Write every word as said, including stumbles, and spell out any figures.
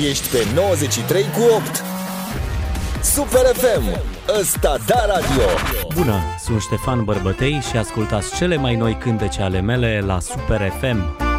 Ești pe nouăzeci și trei cu opt. Super F M, ăsta da radio. Bună, sunt Ștefan Bărbătei și ascultați cele mai noi cântece ale mele la Super F M.